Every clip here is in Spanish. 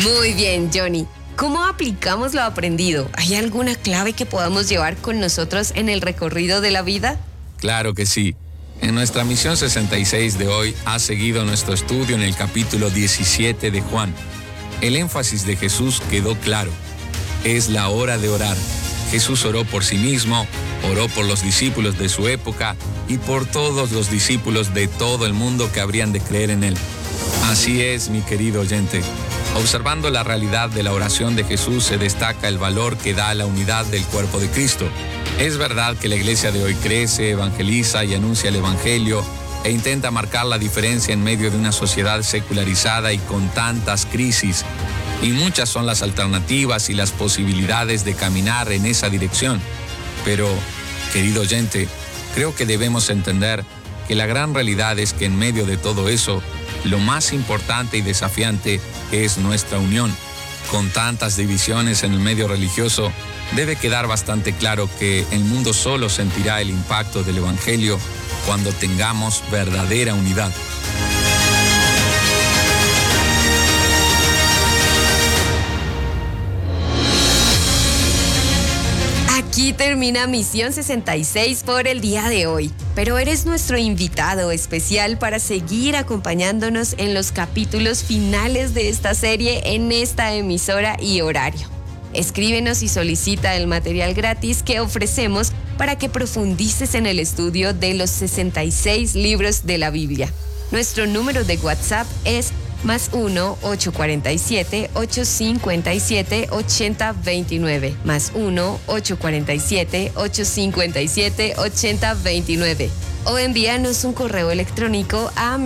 Muy bien, Johnny. ¿Cómo aplicamos lo aprendido? ¿Hay alguna clave que podamos llevar con nosotros en el recorrido de la vida? Claro que sí. En nuestra misión 66 de hoy ha seguido nuestro estudio en el capítulo 17 de Juan. El énfasis de Jesús quedó claro. Es la hora de orar. Jesús oró por sí mismo, oró por los discípulos de su época y por todos los discípulos de todo el mundo que habrían de creer en él. Así es, mi querido oyente. Observando la realidad de la oración de Jesús se destaca el valor que da a la unidad del cuerpo de Cristo. Es verdad que la iglesia de hoy crece, evangeliza y anuncia el evangelio e intenta marcar la diferencia en medio de una sociedad secularizada y con tantas crisis. Y muchas son las alternativas y las posibilidades de caminar en esa dirección. Pero, querido oyente, creo que debemos entender que la gran realidad es que en medio de todo eso, lo más importante y desafiante es nuestra unión. Con tantas divisiones en el medio religioso, debe quedar bastante claro que el mundo solo sentirá el impacto del evangelio cuando tengamos verdadera unidad. Aquí termina Misión 66 por el día de hoy, pero eres nuestro invitado especial para seguir acompañándonos en los capítulos finales de esta serie en esta emisora y horario. Escríbenos y solicita el material gratis que ofrecemos para que profundices en el estudio de los 66 libros de la Biblia. Nuestro número de WhatsApp es +1 847 857 8029, +1 847 857 8029, o envíanos un correo electrónico a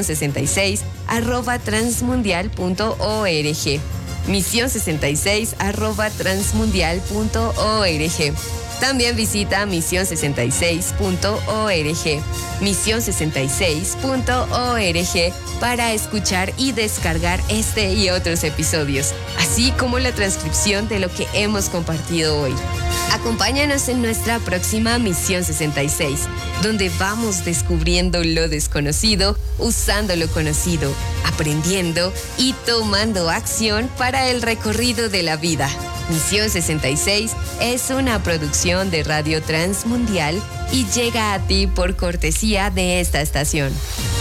misión66@transmundial.org, misión66@transmundial.org. También visita misión66.org, misión66.org, para escuchar y descargar este y otros episodios, así como la transcripción de lo que hemos compartido hoy. Acompáñanos en nuestra próxima Misión 66, donde vamos descubriendo lo desconocido, usando lo conocido, aprendiendo y tomando acción para el recorrido de la vida. Misión 66 es una producción de Radio Transmundial y llega a ti por cortesía de esta estación.